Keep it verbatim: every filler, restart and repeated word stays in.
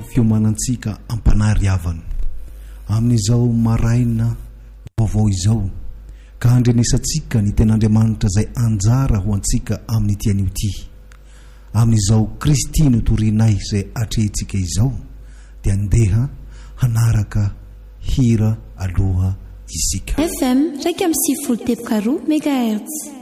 fiomanantsika ampanary havana amin'izao maraina vaovao izao ka andrenesantsika ny ten'Andriamanitra izay anjara ho antsika amin'ny tian'io amin'izao Kristy notorinay izay atrehintsika izao dia andeha hanaraka hira aloha isika. F M raika amby sivifolo teboka roa megahertz.